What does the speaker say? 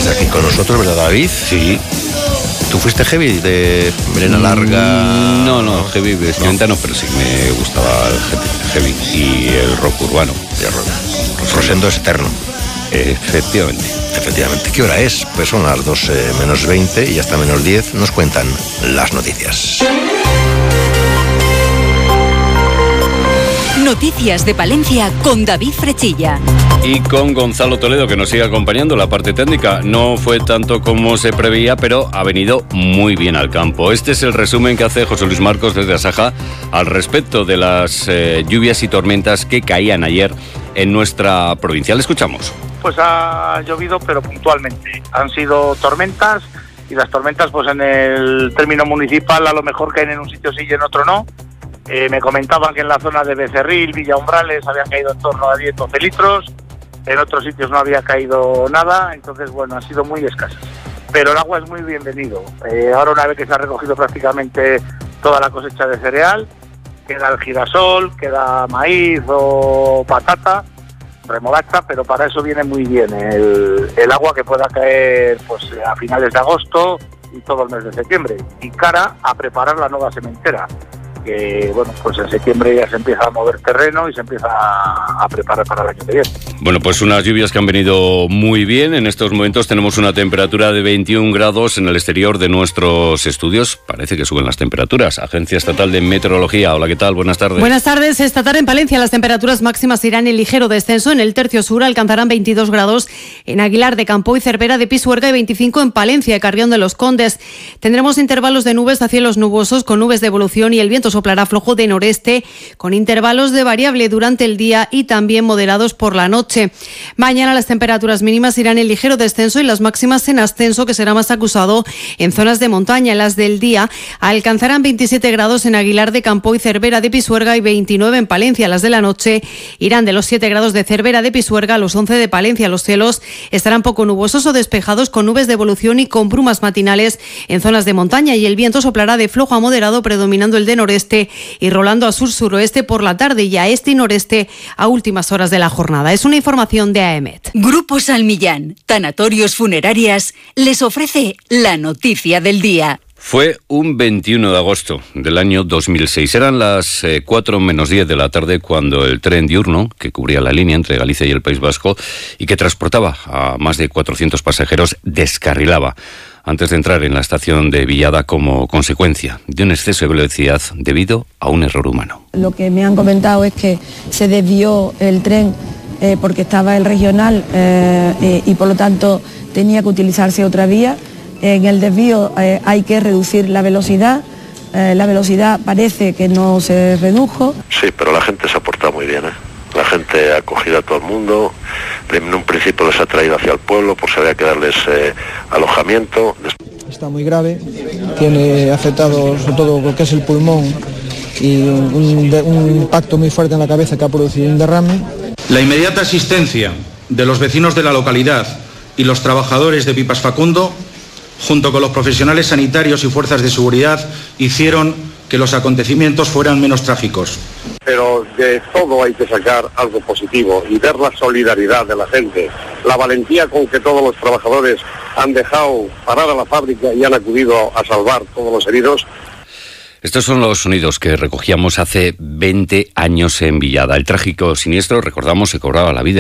estés aquí con nosotros, ¿verdad, David? Sí. ¿Tú fuiste heavy de melena larga? No, heavy vestimenta no, pero sí me gustaba el heavy y el rock urbano. Rosendo es eterno. Efectivamente. ¿Qué hora es? Pues son las 12 menos 20 y hasta menos 10 nos cuentan las noticias. Noticias de Palencia con David Frechilla. Y con Gonzalo Toledo, que nos sigue acompañando. La parte técnica no fue tanto como se preveía, pero ha venido muy bien al campo. Este es el resumen que hace José Luis Marcos desde Asaja al respecto de las lluvias y tormentas que caían ayer en nuestra provincia. Le escuchamos. Pues ha llovido, pero puntualmente. Han sido tormentas, y las tormentas, pues en el término municipal, a lo mejor caen en un sitio sí y en otro no. Me comentaban que en la zona de Becerril, Villa Umbrales, habían caído en torno a 10-12 litros, en otros sitios no había caído nada, entonces bueno, han sido muy escasas. Pero el agua es muy bienvenido. Ahora, una vez que se ha recogido prácticamente toda la cosecha de cereal, queda el girasol, queda maíz o patata, remolacha, pero para eso viene muy bien el agua que pueda caer pues a finales de agosto y todo el mes de septiembre, y cara a preparar la nueva sementera, que bueno, pues en septiembre ya se empieza a mover terreno y se empieza a preparar para el año que viene. Bueno, pues unas lluvias que han venido muy bien. En estos momentos tenemos una temperatura de 21 grados en el exterior de nuestros estudios. Parece que suben las temperaturas. Agencia Estatal de Meteorología. Hola, ¿qué tal? Buenas tardes. Buenas tardes. Esta tarde en Palencia las temperaturas máximas irán en ligero descenso. En el tercio sur alcanzarán 22 grados en Aguilar de Campo y Cervera de Pisuerga y 25 en Palencia y Carrión de los Condes. Tendremos intervalos de nubes a cielos nubosos con nubes de evolución y el viento soplará flojo de noreste con intervalos de variable durante el día y también moderados por la noche. Mañana las temperaturas mínimas irán en ligero descenso y las máximas en ascenso, que será más acusado en zonas de montaña. Las del día alcanzarán 27 grados en Aguilar de Campo y Cervera de Pisuerga y 29 en Palencia. Las de la noche irán de los 7 grados de Cervera de Pisuerga a los 11 de Palencia. Los cielos estarán poco nubosos o despejados con nubes de evolución y con brumas matinales en zonas de montaña, y el viento soplará de flojo a moderado, predominando el de noreste y rolando a sur-suroeste por la tarde y a este y noreste a últimas horas de la jornada. Es una información de AEMET. Grupo Salmillán, Tanatorios Funerarias, les ofrece la noticia del día. Fue un 21 de agosto del año 2006. Eran las 4 menos 10 de la tarde cuando el tren diurno, que cubría la línea entre Galicia y el País Vasco y que transportaba a más de 400 pasajeros, descarrilaba antes de entrar en la estación de Villada como consecuencia de un exceso de velocidad debido a un error humano. Lo que me han comentado es que se desvió el tren porque estaba el regional y por lo tanto tenía que utilizarse otra vía. En el desvío hay que reducir la velocidad. La velocidad parece que no se redujo. Sí, pero la gente se ha portado muy bien, ¿eh? La gente ha acogido a todo el mundo. En un principio les ha traído hacia el pueblo, pues había que darles alojamiento. Está muy grave, tiene afectado sobre todo lo que es el pulmón y un impacto muy fuerte en la cabeza que ha producido un derrame. La inmediata asistencia de los vecinos de la localidad y los trabajadores de Pipas Facundo, junto con los profesionales sanitarios y fuerzas de seguridad, hicieron que los acontecimientos fueran menos trágicos. Pero de todo hay que sacar algo positivo y ver la solidaridad de la gente, la valentía con que todos los trabajadores han dejado parar a la fábrica y han acudido a salvar todos los heridos. Estos son los sonidos que recogíamos hace 20 años en Villada. El trágico siniestro, recordamos, se cobraba la vida